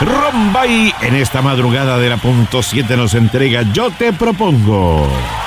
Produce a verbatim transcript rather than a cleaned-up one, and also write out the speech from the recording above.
Rombay en esta madrugada de la punto siete nos entrega Yo Te Propongo.